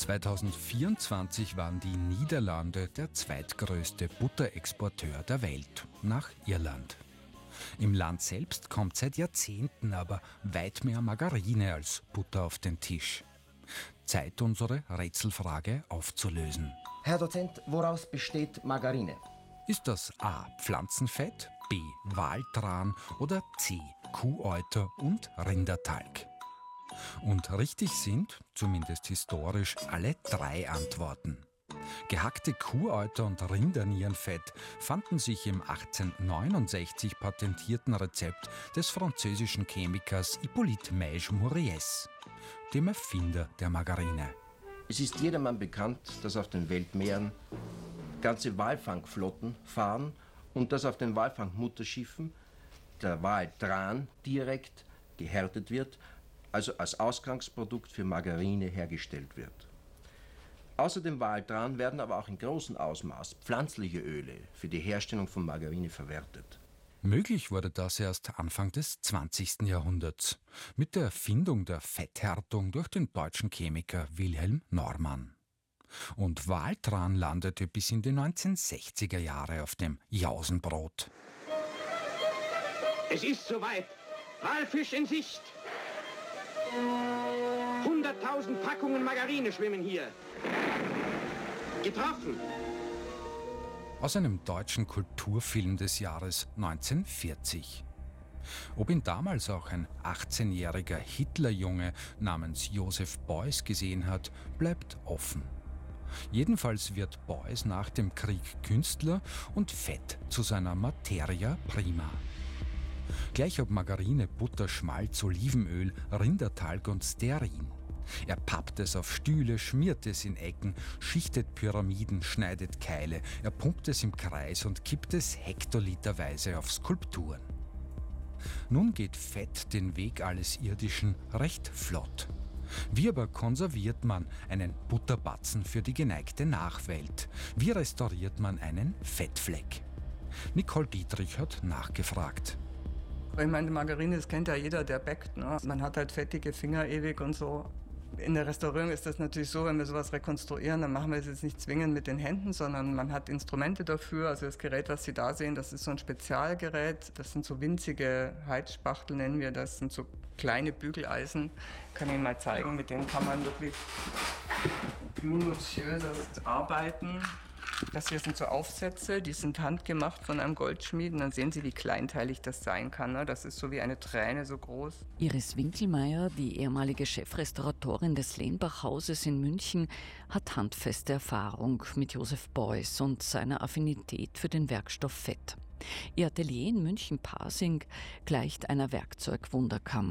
2024 waren die Niederlande der zweitgrößte Butterexporteur der Welt, nach Irland. Im Land selbst kommt seit Jahrzehnten aber weit mehr Margarine als Butter auf den Tisch. Zeit, unsere Rätselfrage aufzulösen. Herr Dozent, woraus besteht Margarine? Ist das A. Pflanzenfett, B. Waltran oder C. Kuhäuter und Rindertalg? Und richtig sind, zumindest historisch, alle drei Antworten. Gehackte Kuhäuter und Rindernierenfett fanden sich im 1869 patentierten Rezept des französischen Chemikers Hippolyte Maige-Moriès, dem Erfinder der Margarine. Es ist jedermann bekannt, dass auf den Weltmeeren ganze Walfangflotten fahren und dass auf den Walfangmutterschiffen der Waltran direkt gehärtet wird, also als Ausgangsprodukt für Margarine hergestellt wird. Außer dem Waltran werden aber auch in großem Ausmaß pflanzliche Öle für die Herstellung von Margarine verwertet. Möglich wurde das erst Anfang des 20. Jahrhunderts mit der Erfindung der Fetthärtung durch den deutschen Chemiker Wilhelm Normann. Und Waltran landete bis in die 1960er Jahre auf dem Jausenbrot. Es ist soweit. Walfisch in Sicht. 100.000 Packungen Margarine schwimmen hier. Getroffen. Aus einem deutschen Kulturfilm des Jahres 1940. Ob ihn damals auch ein 18-jähriger Hitlerjunge namens Joseph Beuys gesehen hat, bleibt offen. Jedenfalls wird Beuys nach dem Krieg Künstler und Fett zu seiner Materia prima. Gleich ob Margarine, Butter, Schmalz, Olivenöl, Rindertalg und Stearin. Er pappt es auf Stühle, schmiert es in Ecken, schichtet Pyramiden, schneidet Keile. Er pumpt es im Kreis und kippt es hektoliterweise auf Skulpturen. Nun geht Fett den Weg alles Irdischen recht flott. Wie aber konserviert man einen Butterbatzen für die geneigte Nachwelt? Wie restauriert man einen Fettfleck? Nicole Dietrich hat nachgefragt. Ich meine, Margarine, das kennt ja jeder, der backt. Ne? Man hat halt fettige Finger ewig und so. In der Restaurierung ist das natürlich so, wenn wir sowas rekonstruieren, dann machen wir es jetzt nicht zwingend mit den Händen, sondern man hat Instrumente dafür. Also das Gerät, was Sie da sehen, das ist so ein Spezialgerät. Das sind so winzige Heizspachtel, nennen wir das. Das sind so kleine Bügeleisen. Ich kann Ihnen mal zeigen, mit denen kann man wirklich minutiös arbeiten. Das hier sind so Aufsätze, die sind handgemacht von einem Goldschmied. Und dann sehen Sie, wie kleinteilig das sein kann. Ne? Das ist so wie eine Träne so groß. Iris Winkelmeier, die ehemalige Chefrestauratorin des Lenbach-Hauses in München, hat handfeste Erfahrung mit Joseph Beuys und seiner Affinität für den Werkstoff Fett. Ihr Atelier in München-Pasing gleicht einer Werkzeugwunderkammer.